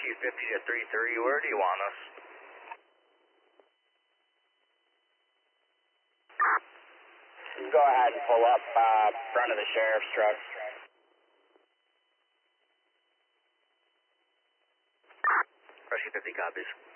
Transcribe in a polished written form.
Rescue 50 to 330, where do you want us? Go ahead and pull up front of the sheriff's truck. Rescue 50 copies.